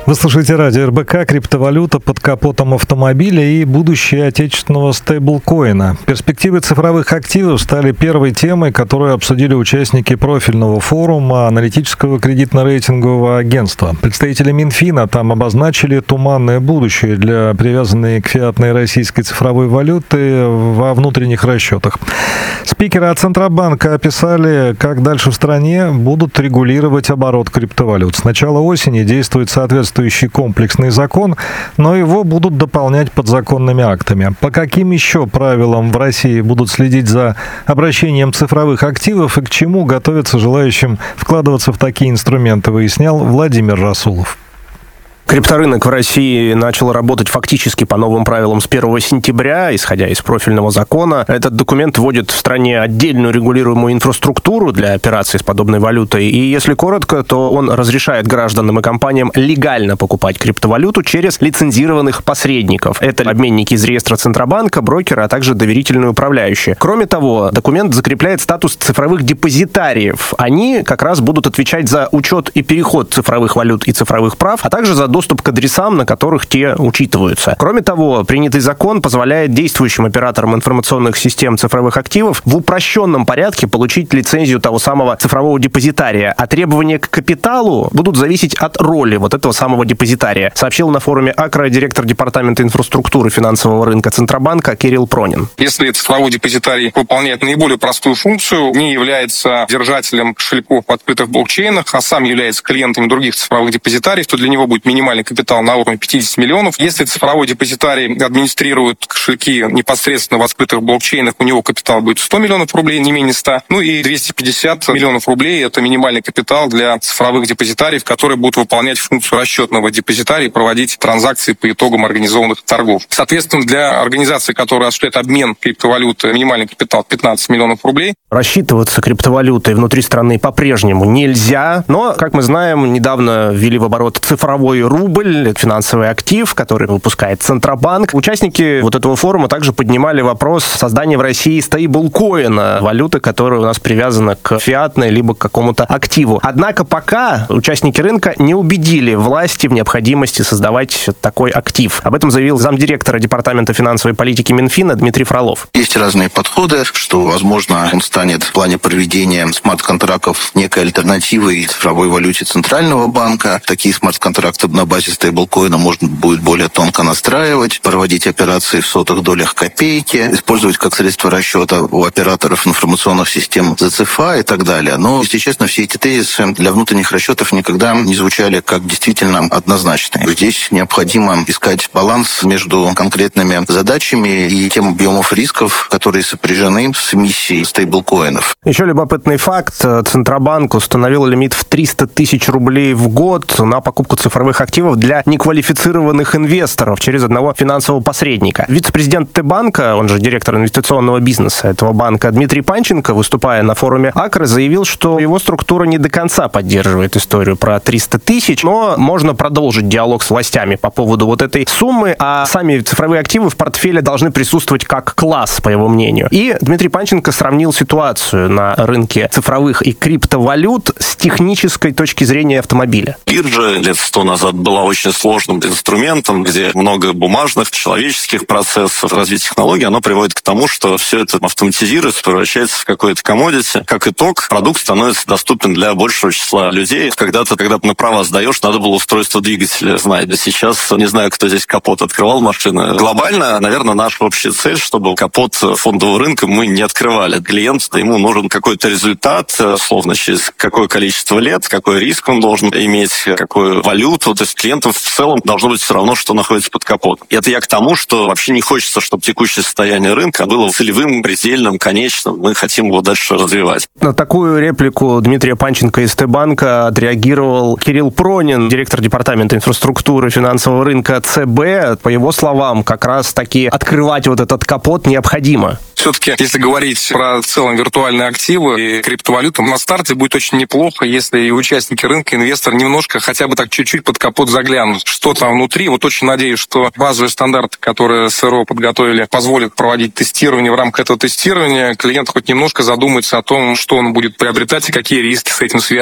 Вы слушаете радио РБК, криптовалюта под капотом автомобиля и будущее отечественного стейблкоина. Перспективы цифровых активов стали первой темой, которую обсудили участники профильного форума аналитического кредитно-рейтингового агентства. Представители Минфина там обозначили туманное будущее для привязанной к фиатной российской цифровой валюты во внутренних расчетах. Спикеры от Центробанка описали, как дальше в стране будут регулировать оборот криптовалют. С начала осени действует соответствующий комплексный закон, но его будут дополнять подзаконными актами. По каким еще правилам в России будут следить за обращением цифровых активов и к чему готовятся желающим вкладываться в такие инструменты, выяснял Владимир Расулов. Крипторынок в России начал работать фактически по новым правилам с 1 сентября, исходя из профильного закона. Этот документ вводит в стране отдельную регулируемую инфраструктуру для операций с подобной валютой. И если коротко, то он разрешает гражданам и компаниям легально покупать криптовалюту через лицензированных посредников. Это обменники из реестра Центробанка, брокеры, а также доверительные управляющие. Кроме того, документ закрепляет статус цифровых депозитариев. Они как раз будут отвечать за учет и переход цифровых валют и цифровых прав, а также за доступ к адресам, на которых те учитываются. Кроме того, принятый закон позволяет действующим операторам информационных систем цифровых активов в упрощенном порядке получить лицензию того самого цифрового депозитария, а требования к капиталу будут зависеть от роли вот этого самого депозитария, сообщил на форуме АКРА директор департамента инфраструктуры финансового рынка Центробанка Кирилл Пронин. Если цифровой депозитарий выполняет наиболее простую функцию, не является держателем кошельков в открытых блокчейнах, а сам является клиентом других цифровых депозитариев, то для него будет минимальный капитал на уровне 50 миллионов. Если цифровой депозитарий администрирует кошельки непосредственно в открытых блокчейнах, у него капитал будет 100 миллионов рублей, не менее 100. Ну и 250 миллионов рублей – это минимальный капитал для цифровых депозитариев, которые будут выполнять функцию расчетного депозитария и проводить транзакции по итогам организованных торгов. Соответственно, для организации, которая осуществляет обмен криптовалюты, минимальный капитал 15 миллионов рублей. Рассчитываться криптовалютой внутри страны по-прежнему нельзя, но, как мы знаем, недавно ввели в оборот цифровой рубль, это финансовый актив, который выпускает Центробанк. Участники вот этого форума также поднимали вопрос создания в России стейблкоина, валюты, которая у нас привязана к фиатной либо к какому-то активу. Однако пока участники рынка не убедили власти в необходимости создавать такой актив. Об этом заявил замдиректора Департамента финансовой политики Минфина Дмитрий Фролов. Есть разные подходы, что, возможно, он станет в плане проведения смарт-контрактов некой альтернативой цифровой валюте Центрального банка. Такие смарт-контракты на базе стейблкоина можно будет более тонко настраивать, проводить операции в сотых долях копейки, использовать как средство расчета у операторов информационных систем ЗЦФА и так далее. Но, если честно, все эти тезисы для внутренних расчетов никогда не звучали как действительно однозначные. Здесь необходимо искать баланс между конкретными задачами и тем объемов рисков, которые сопряжены с эмиссией стейблкоинов. Еще любопытный факт. Центробанк установил лимит в 300 тысяч рублей в год на покупку цифровых активов для неквалифицированных инвесторов через одного финансового посредника. Вице-президент Т-банка, он же директор инвестиционного бизнеса этого банка, Дмитрий Панченко, выступая на форуме АКРА, заявил, что его структура не до конца поддерживает историю про 300 тысяч, но можно продолжить диалог с властями по поводу вот этой суммы, а сами цифровые активы в портфеле должны присутствовать как класс, по его мнению. И Дмитрий Панченко сравнил ситуацию на рынке цифровых и криптовалют с технической точки зрения автомобиля. Биржа лет 100 назад была очень сложным инструментом, где много бумажных, человеческих процессов. Развитие технологий, оно приводит к тому, что все это автоматизируется, превращается в какое-то коммодити. Как итог, продукт становится доступен для большего числа людей. Когда-то, когда на права сдаешь, надо было устройство двигателя знать. А сейчас, не знаю, кто здесь капот открывал машины. Глобально, наверное, наша общая цель, чтобы капот фондового рынка мы не открывали. Клиенту, ему нужен какой-то результат, условно, через какое количество лет, какой риск он должен иметь, какую валюту. То есть клиентам в целом должно быть все равно, что находится под капотом. И это я к тому, что вообще не хочется, чтобы текущее состояние рынка было целевым, предельным, конечным. Мы хотим его дальше развивать. На такую реплику Дмитрия Панченко из Т-банка отреагировал Кирилл Пронин, директор департамента инфраструктуры финансового рынка ЦБ. По его словам, как раз таки открывать вот этот капот необходимо. Все-таки, если говорить про в целом виртуальные активы и криптовалюту, на старте будет очень неплохо, если и участники рынка, инвесторы немножко хотя бы так чуть-чуть под капот заглянут. Что там внутри? Вот очень надеюсь, что базовые стандарты, которые СРО подготовили, позволят проводить тестирование. В рамках этого тестирования клиент хоть немножко задумается о том, что он будет приобретать и какие риски с этим связаны.